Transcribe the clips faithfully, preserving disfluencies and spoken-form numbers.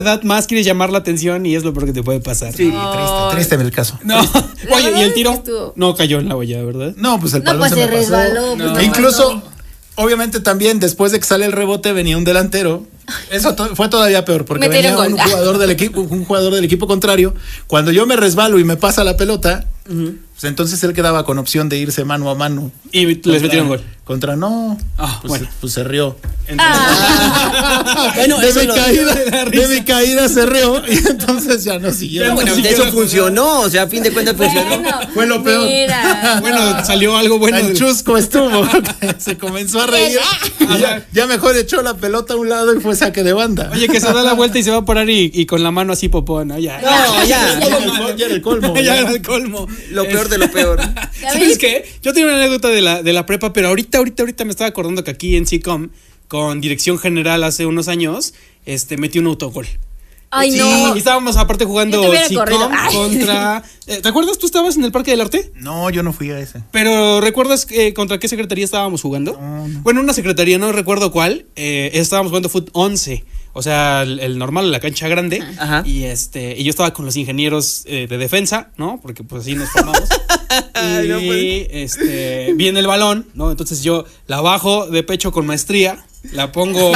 verdad más quieres llamar la atención y es lo peor que te puede pasar. Sí, oh. triste, triste en el caso. No. Oye, ¿y el tiro? No cayó en la olla, ¿verdad? No, pues el no, balón pues se, se me resbaló. pasó. Pues E incluso, obviamente también, después de que sale el rebote, venía un delantero. Eso to- fue todavía peor, porque Metieron venía un gol. jugador del equipo, un jugador del equipo contrario. Cuando yo me resbalo y me pasa la pelota, uh-huh. pues entonces él quedaba con opción de irse mano a mano. Y les contra, metieron gol. Contra no. Ah, pues, bueno. pues se rió. Ah. bueno, de, mi lo... caída, de mi caída se rió y entonces ya no siguió. Ya, bueno, no eso funcionó, o sea, a fin de cuentas funcionó. Bueno, fue lo peor. Mira, bueno, no. salió algo bueno. El chusco estuvo. Se comenzó a reír. Y ya, ya mejor echó la pelota a un lado y fue saque de banda. Oye, que se da la vuelta y se va a parar y, y con la mano así popó, ¿no? Ya. No, ya. Ya era el colmo. Ya era el colmo. Lo peor de lo peor. ¿Sabes qué? Yo tenía una anécdota de la, de la prepa, pero ahorita, ahorita, ahorita me estaba acordando que aquí en C I C O M, con Dirección General hace unos años, este, metí un autogol. Ay, sí, no. Y estábamos aparte jugando C I C O M contra... ¿Te acuerdas? ¿Tú estabas en el Parque del Arte? No, yo no fui a ese. Pero ¿recuerdas eh, contra qué secretaría estábamos jugando? No, no. Bueno, una secretaría, no recuerdo cuál. Eh, estábamos jugando Fut once. O sea, el, el normal, la cancha grande. Ajá. Y este y yo estaba con los ingenieros eh, de defensa, ¿no? Porque pues así nos formamos. Y no, pues. este viene el balón, ¿no? Entonces yo la bajo de pecho con maestría, la pongo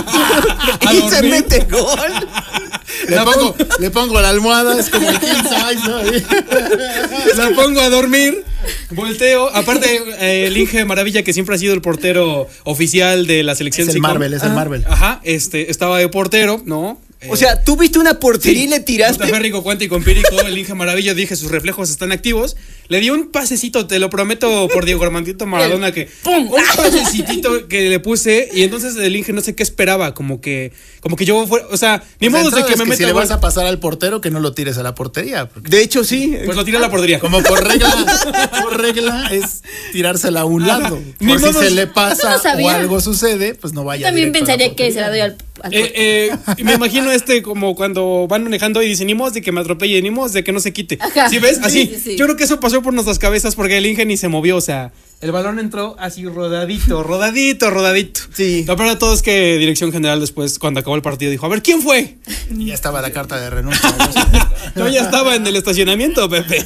a y se mete gol. Le pongo, le pongo la almohada, es como el king size. La pongo a dormir, volteo. Aparte, eh, el Inge Maravilla, que siempre ha sido el portero oficial de la selección. Es el Marvel, es el Marvel. Ajá, este, estaba de portero, ¿no? O sea, tú viste una portería sí, y le tiraste. Férrico, cuántico, empírico, el Inge Maravilla, dije, sus reflejos están activos. Le di un pasecito, te lo prometo por Diego Armandito Maradona, que ¡pum! Un pasecito que le puse y entonces el Inge no sé qué esperaba, como que como que yo fuera, o sea, ni pues modo de que me que meta. Si le vas a pasar al portero, que no lo tires a la portería. Porque... De hecho, sí. Pues lo tira a la portería. Como por regla, por regla es tirársela a un lado. Por ni si modo, se le pasa no o algo sucede, pues no vaya. Yo también pensaría que se la doy al. al eh, eh, me imagino este como cuando van manejando y dicen, ni modo de que me atropelle, ni modo de que no se quite. Ajá. ¿Sí ves? Así. Sí, sí, sí. Yo creo que eso pasó por nuestras cabezas porque el Inge ni se movió, o sea, el balón entró así rodadito, rodadito, rodadito. Sí. Lo peor de todo es que Dirección General después, cuando acabó el partido, dijo, a ver, ¿quién fue? Y ya estaba la carta de renuncia. Yo ya estaba en el estacionamiento, Pepe.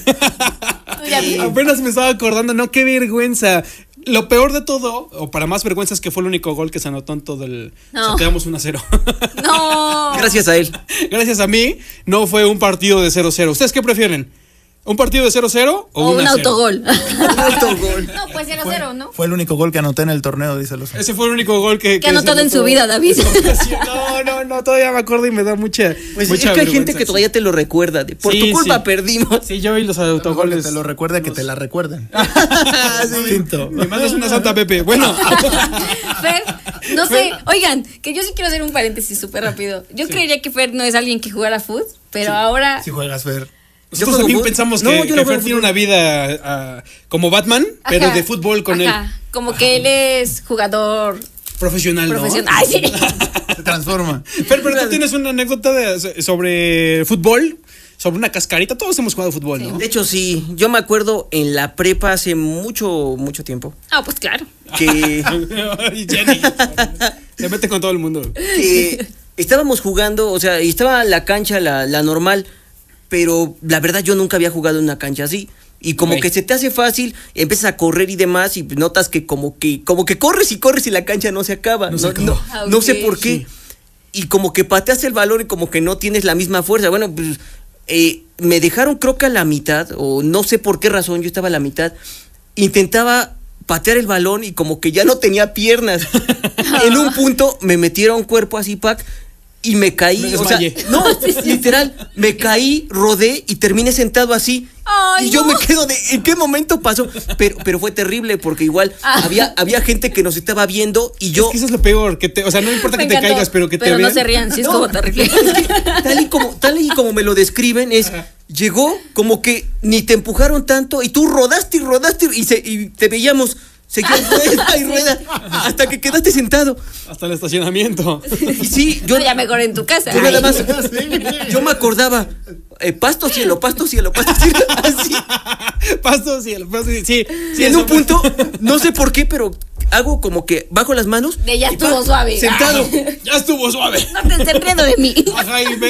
Apenas me estaba acordando, no, qué vergüenza. Lo peor de todo, o para más vergüenza, es que fue el único gol que se anotó en todo el... No. O sea, quedamos uno a cero. No. Gracias a él. Gracias a mí, no fue un partido de cero cero. ¿Ustedes qué prefieren? ¿Un partido de cero cero o, O un una autogol. Un autogol. No, pues cero cero, ¿no? Fue el único gol que anoté en el torneo, dice los. Ese fue el único gol que... Que ha anotado en su vida, David. No, no, no, todavía me acuerdo y me da mucha Pues mucha es que hay vergüenza, gente que sí. todavía te lo recuerda. De, por Sí, tu culpa sí. perdimos. Sí, yo y los Autogoles. autogoles. Que te lo recuerda, que te la recuerden. Distinto. Me mandas una santa, Pepe. Bueno. Fer, no sé, oigan, que yo sí quiero hacer un paréntesis súper rápido. Yo sí. creería que Fer no es alguien que jugara fútbol, pero sí. ahora... Si juegas, Fer. Nosotros también fútbol? pensamos no, que, yo que no Fer tiene una vida uh, como Batman, ajá, pero de fútbol con ajá, él. Como que él es jugador... Profesional, Profesional. ¿no? Ay, sí. Se transforma. Fer, pero tú tienes una anécdota de, sobre fútbol, sobre una cascarita. Todos hemos jugado fútbol, sí. ¿no? De hecho, sí. Yo me acuerdo en la prepa hace mucho, mucho tiempo. Ah, pues claro. Que... Jenny. Se mete con todo el mundo. Que estábamos jugando, o sea, y estaba la cancha, la, la normal, pero la verdad yo nunca había jugado en una cancha así. Y como okay. que se te hace fácil, empiezas a correr y demás, y notas que como que, como que corres y corres y la cancha no se acaba. No, no, no, okay. no sé por qué. Sí. Y como que pateas el balón y como que no tienes la misma fuerza. Bueno, pues eh, me dejaron creo que a la mitad, o no sé por qué razón, yo estaba a la mitad. Intentaba patear el balón y como que ya no tenía piernas. En un punto me metieron cuerpo así, pack. Y me caí, me o sea, no, sí, sí. literal, me caí, rodé y terminé sentado así. Ay, y yo no. me quedo de, ¿en qué momento pasó? Pero, pero fue terrible porque igual ah. había, había gente que nos estaba viendo y yo... Es que eso es lo peor, que te, o sea, no importa me que encantó, te caigas, pero que pero te no vean. se rían, sí es no, como terrible. Es que, tal, y como, tal y como me lo describen es, ajá. Llegó como que ni te empujaron tanto y tú rodaste y rodaste y, se, y te veíamos... Seguía rueda y rueda hasta que quedaste sentado. Hasta el estacionamiento. Y sí, yo. No, ya mejor en tu casa. Yo nada más. Yo me acordaba. Eh, pasto, cielo, pasto, cielo, pasto, cielo. Así. Pasto, cielo, pasto, cielo. Sí, sí. En un punto, no sé por qué, pero hago como que bajo las manos. De ya estuvo suave. Sentado. Ya estuvo suave. No te estés riendo de mí. Ajá, y me